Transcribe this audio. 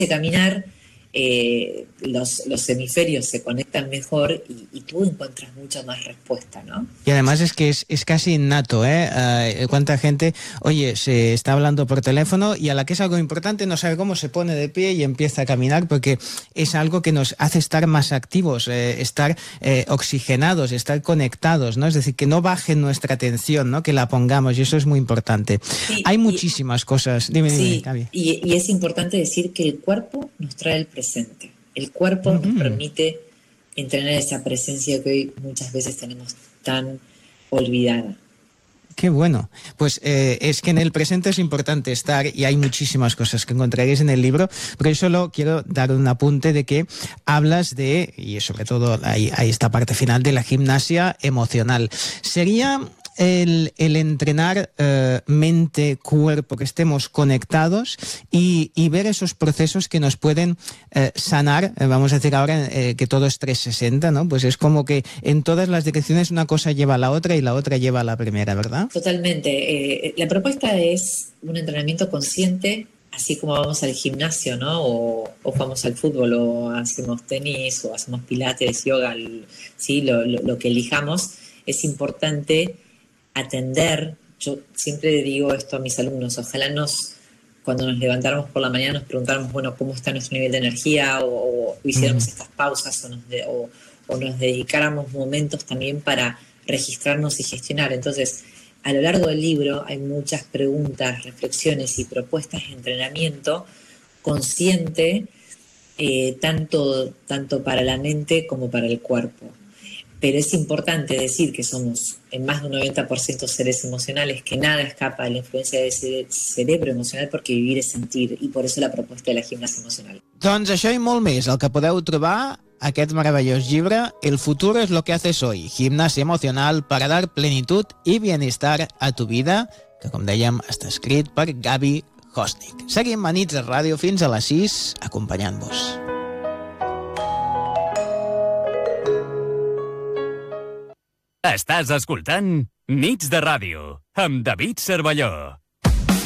de caminar, los hemisferios se conectan mejor y tú encuentras mucha más respuesta, ¿no? Y además es que es casi innato, ¿eh? Cuánta gente, oye, se está hablando por teléfono y a la que es algo importante no sabe cómo se pone de pie y empieza a caminar, porque es algo que nos hace estar más activos, estar oxigenados, estar conectados, ¿no? Es decir, que no baje nuestra atención, ¿no? Que la pongamos, y eso es muy importante. Sí, Hay muchísimas cosas. Dime, sí, Gaby. y es importante decir que el cuerpo nos trae el presente. El cuerpo nos permite entrenar esa presencia que hoy muchas veces tenemos tan olvidada. Qué bueno. Pues es que en el presente es importante estar y hay muchísimas cosas que encontraréis en el libro, pero yo solo quiero dar un apunte de que hablas de, y sobre todo hay esta parte final de la gimnasia emocional. Sería el entrenar mente, cuerpo, que estemos conectados y ver esos procesos que nos pueden sanar, vamos a decir ahora que todo es 360, ¿no? Pues es como que en todas las direcciones una cosa lleva a la otra y la otra lleva a la primera, ¿verdad? Totalmente. La propuesta es un entrenamiento consciente, así como vamos al gimnasio, ¿no? O vamos al fútbol, o hacemos tenis, o hacemos pilates, yoga, ¿sí? Lo que elijamos. Es importante atender. Yo siempre digo esto a mis alumnos, ojalá cuando nos levantáramos por la mañana nos preguntáramos, bueno, cómo está nuestro nivel de energía, o hiciéramos estas pausas, o nos dedicáramos momentos también para registrarnos y gestionar. Entonces, a lo largo del libro hay muchas preguntas, reflexiones y propuestas de entrenamiento consciente, tanto para la mente como para el cuerpo. Pero es importante decir que somos en más de un 90% seres emocionales, que nada escapa de la influencia del cerebro emocional, porque vivir es sentir, y por eso la propuesta de la gimnasia emocional. Doncs això i molt més, el que podeu trobar aquest meravellós llibre, El futuro es lo que haces hoy, gimnasia emocional para dar plenitud y bienestar a tu vida, que com dèiem està escrit per Gaby Hosnik. Seguim a Nits de Ràdio fins a les 6 acompanyant-vos. Estàs escoltant Nits de Ràdio amb David Cervelló.